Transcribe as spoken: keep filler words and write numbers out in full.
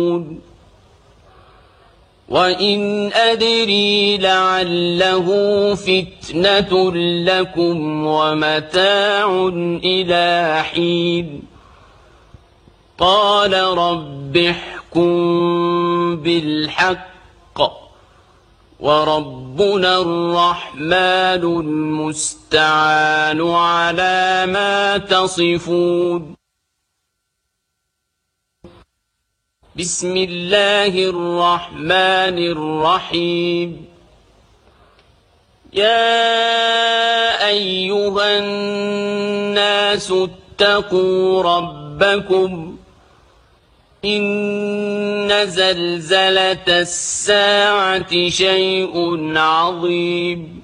وإن أدري لعله فتنة لكم ومتاع إلى حين قال رب احكم بالحق وربنا الرحمن المستعان على ما تصفون. بسم الله الرحمن الرحيم. يا أيها الناس اتقوا ربكم إن زلزلة الساعة شيء عظيم